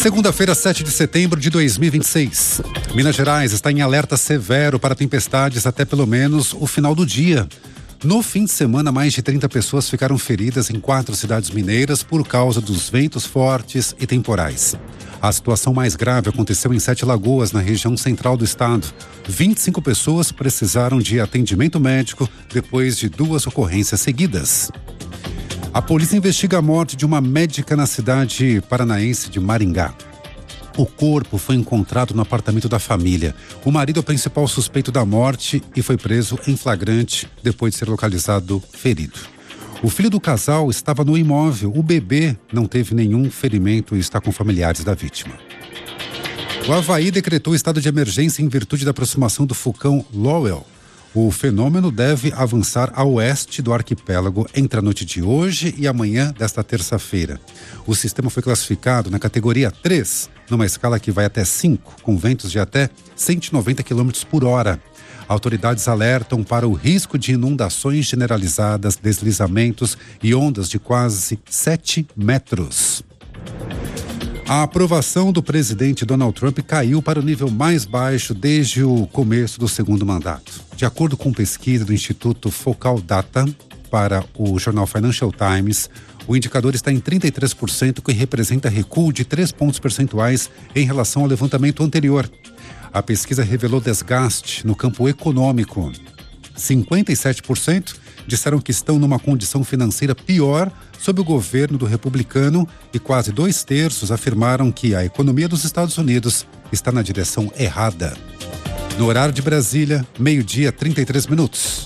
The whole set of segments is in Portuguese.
Segunda-feira, 7 de setembro de 2026. Minas Gerais está em alerta severo para tempestades até pelo menos o final do dia. No fim de semana, mais de 30 pessoas ficaram feridas em 4 cidades mineiras por causa dos ventos fortes e temporais. A situação mais grave aconteceu em 7 Lagoas, na região central do estado. 25 pessoas precisaram de atendimento médico depois de 2 ocorrências seguidas. A polícia investiga a morte de uma médica na cidade paranaense de Maringá. O corpo foi encontrado no apartamento da família. O marido é o principal suspeito da morte e foi preso em flagrante depois de ser localizado ferido. O filho do casal estava no imóvel. O bebê não teve nenhum ferimento e está com familiares da vítima. O Avaí decretou estado de emergência em virtude da aproximação do vulcão Lowell. O fenômeno deve avançar a oeste do arquipélago entre a noite de hoje e amanhã desta terça-feira. O sistema foi classificado na categoria 3, numa escala que vai até 5, com ventos de até 190 km por hora. Autoridades alertam para o risco de inundações generalizadas, deslizamentos e ondas de quase 7 metros. A aprovação do presidente Donald Trump caiu para o nível mais baixo desde o começo do segundo mandato. De acordo com pesquisa do Instituto Focal Data para o jornal Financial Times, o indicador está em 33%, que representa recuo de 3 pontos percentuais em relação ao levantamento anterior. A pesquisa revelou desgaste no campo econômico. 57% disseram que estão numa condição financeira pior sob o governo do republicano e quase 2/3 afirmaram que a economia dos Estados Unidos está na direção errada. No horário de Brasília, 12h, 33 minutos.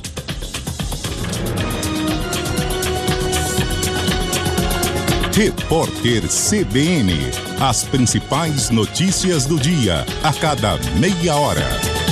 Repórter CBN. As principais notícias do dia, a cada meia hora.